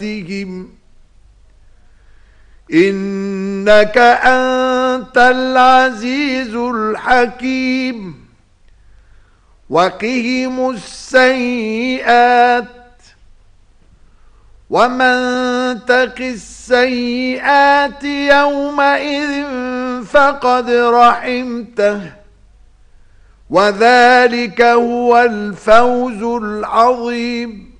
إنك أنت العزيز الحكيم. وقهم السيئات، ومن تق السيئات يومئذ فقد رحمته، وذلك هو الفوز العظيم.